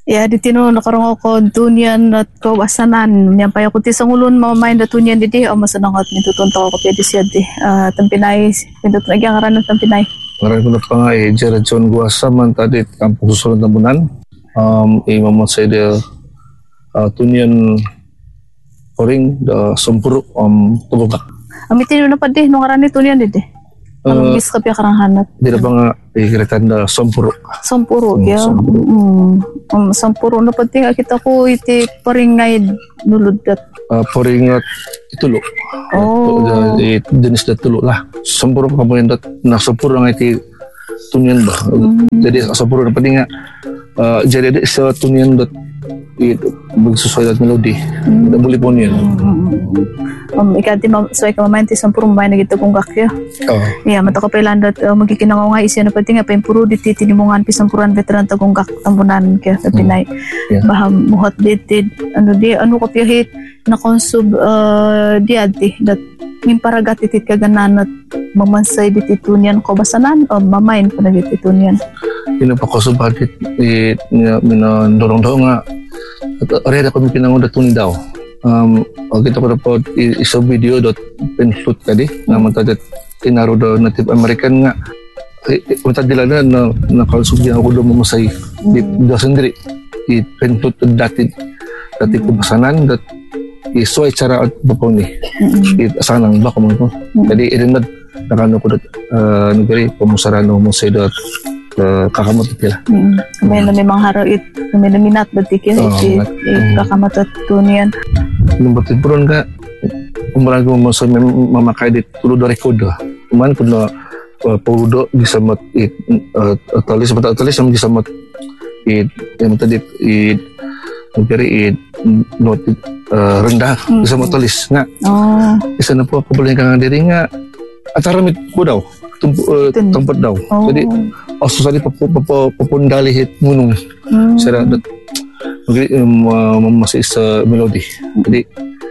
Ya di tino nakarong ako tunyan at kawasanan. Yan pa ako ti sangulon mamamain da tunyan didi o masanangot mitutunto ko pwede siya di tampinay pindot nagyang aran ng tampinay. Ngaran ko na pa nga Jared John Guasa man tadi ang susunod na bunan. Mamon sa ide tunyan oring da sumpuro tugugak. Amitino na pa di nung aran ni tunyan didi. Anong bis ka piya karanghanat? Di na ba nga ikiritan da sumpuro. Sampuro, ya. Sampuro na pati nga kita ko iti paringay nuludat. Paringat itulo. Oh. Dinis da tulo lah. Sampuro ka mo yun na sampuro nga iti tunyan ba. Jadi sampuro na pati nga jadi sa tunyan dat magsusuay at melody. Dabuli po niyan. Ikati suay ka mamayin ti sampuro mamayin na kita kung kakya. Yeah, mata ka pailan dat magkikinangaw nga isya na pati nga paimpuro diti tinimungan pi sampuran veteran tagong kak tambunan kaya sa Pinay. Baha muhat diti ano ka piyahit na konsub di adi dat mimparagat iti kaganan at mamansay diti tunyan ko basanan o mamayin pa na diti tunyan. Pinapakosubad minandorong daw nga at arera kami pinangon da tuni daw. Kita ko na po isang video dot pinflute ka di naman tadat tinaro do Native American nga unta dila na nakalusugyan ako do mamasay di sendiri di pinflute dati kubasanan dat iso ay cara at bapaw ni sanang ba ko jadi irinad nakano ko dat nagari pamusarano mo say dot kakamot tila. May mangharap may minat batikin kakamot at tunian. Lumbatid po ron ka umarang ko mo sa mamakay dit tulo do record man kun na paudo gisamot atalis am gisamot yung tadi not rendah gisamot atalis nga isa na po ako pala nga diri nga ataramit ko daw tempat daw jadi susah papundali hit munung saya dat masih sa melody jadi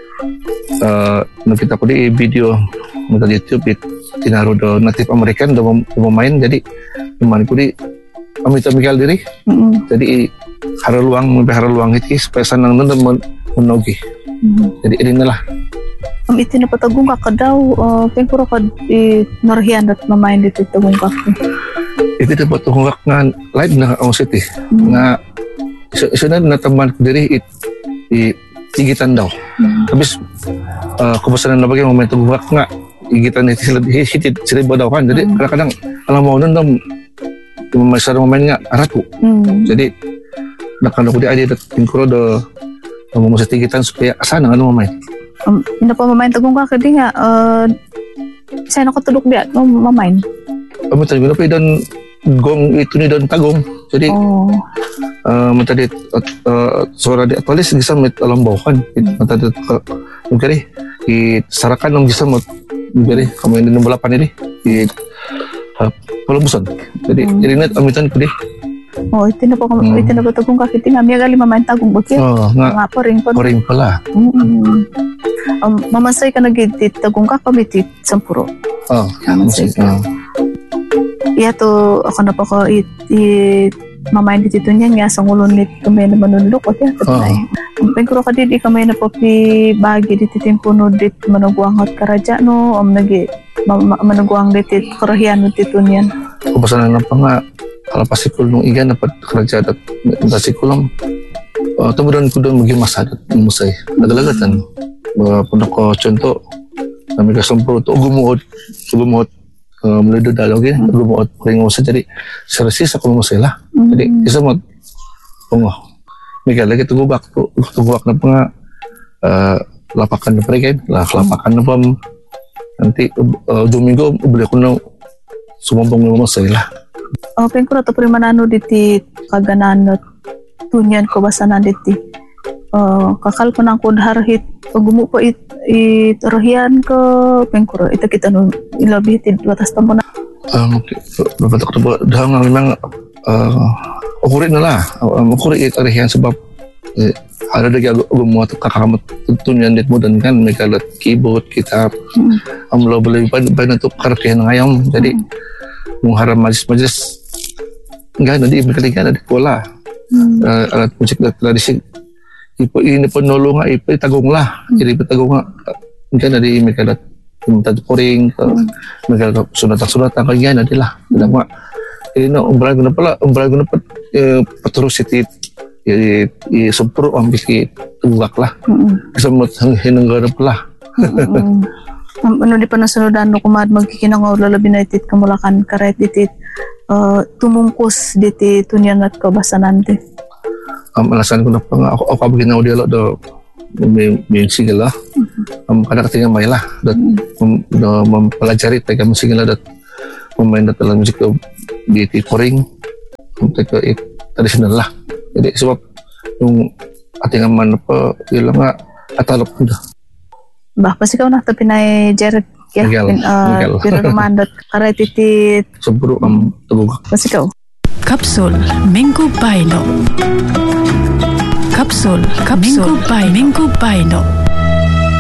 nakita ko di video sa YouTube tinaro do Native American do mamain jadi naman ko di amit-amikal diri jadi haraluang hit supaya sanang nandun munogi jadi ini lah iti na patagong ka daw pengkuro ka narhian at mamain dito tagong ka iti na patagong ka nga live na ang city nga isa na nataman ko diri igitan daw habis kubasanan na bagay momento tagong ka nga igitan iti sila ba daw kan jadi kadang alam mo nun daw masyadong mamain nga aratu jadi nakano ko di adi at pengkuro do mamasat igitan supaya sana ano mamain ina pa mamain tagong ka kadi nga sana ko tulok diat mamain matali ko na pa idan gong ito ni dan tagong jadi matali suara di atualis gisamit alambaw kan matali nagkari sarakan ng gisamot nagkari kami din ng balapan ini palabusan jadi irinat amitan ko di ito na po tagong ka kiti nga miya gali mamain tagong bakit nga poring pala mamansay ka nagiti tagong ka kamitit sampuro mamansay ka iya to ako na po ko mamain dito niya nga sa ngulon nit kamay na manunlok o kaya tatay pengkuro ka di kamay na po bagi dito timpuno dit manugwang at karadya no manugwang dito karahian dito niyan kubasanan na pa nga kalapasikul nung igan dapat kerja dat dasikulam kemudian ko doon maging masadat musay nagalagatan punta ko contoh kami kasampuro to gumuot mulai do dalog gumuot ringo sa jadi sersis ako musay lah jadi isa mo tungo mika lagi tugubak na pa nga lapakan na pre lapakan na pa nanti Domingo beli ko na sumambong na musay lah pengkuro to primanano diti kagananot tunyan ko basanan diti kakal ko nang kudhar hit gumu po rahian ko pengkuro ito kita no ilabi hit batas tampo na bapak ko dah nga memang ukuri na lah ukuri rahian sebab ada lagi gumu at kakamot tunyan dit mo dan kan may kalat keyboard kitab amlo beli pa na to karakihan ngayam jadi mengharap majlis enggak nanti berkali-kali ada pola alat musik na tradisi ini penolo nga tagong lah jadi petagong nga kan dari mereka dat minta koring mereka sunatan kaya nadilah dalam nga ini umbral guna pa paterus iti sempro ambil ki tugak lah kesamot hinanggarap lah ano di pa nasunodan no kumad magkikinangaw lalabi na itit kamulakan karet itit tumungkos diti tunyan at kabasanan ti alasan ko na pa nga ako kabaginaw di alo do may sigala kada katinga may lah dat mampelajari taga sigala dat pemain dat dalam musik di koring untuk tradisional lah jadi sebab yung ating man pa ilang nga atalop ko dah bah pasti kau nak tapi naik Jared ya pero naman dat karet itit seburu tugog pasti kau Kapsul Minggu Paino Kapsul Minggu Paino